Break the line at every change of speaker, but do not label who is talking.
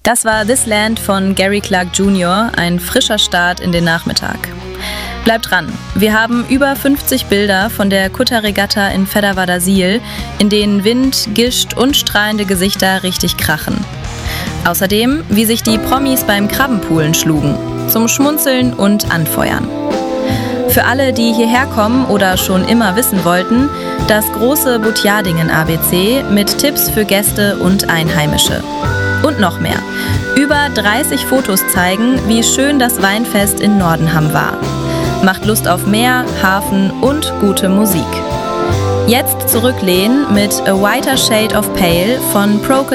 Das war This Land von Gary Clark Jr., ein frischer Start in den Nachmittag. Bleibt dran, wir haben über 50 Bilder von der Kutterregatta in Fedderwarder-Siel, in denen Wind, Gischt und strahlende Gesichter richtig krachen. Außerdem, wie sich die Promis beim Krabbenpoolen schlugen, zum Schmunzeln und Anfeuern. Für alle, die hierher kommen oder schon immer wissen wollten, das große Butjadingen-ABC mit Tipps für Gäste und Einheimische. Und noch mehr. Über 30 Fotos zeigen, wie schön das Weinfest in Nordenham war. Macht Lust auf Meer, Hafen und gute Musik. Jetzt zurücklehnen mit A Whiter Shade of Pale von Procol